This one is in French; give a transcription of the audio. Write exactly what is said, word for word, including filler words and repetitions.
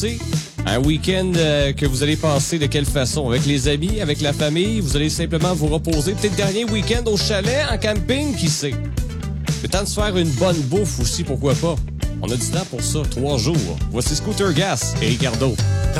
Un week-end euh, que vous allez passer de quelle façon? Avec les amis, avec la famille? Vous allez simplement vous reposer. Peut-être dernier week-end au chalet, en camping, qui sait? Le temps de se faire une bonne bouffe aussi, pourquoi pas? On a du temps pour ça, trois jours. Voici Scooter Gas et Ricardo.